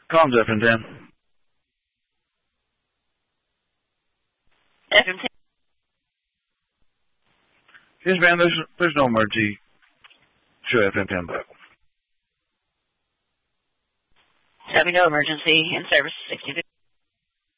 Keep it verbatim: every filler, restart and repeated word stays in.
Collins F M ten. F M ten. Yes, ma'am, there's, there's no emergency. Sure, F M ten. Copy, no emergency. In service sixty-two.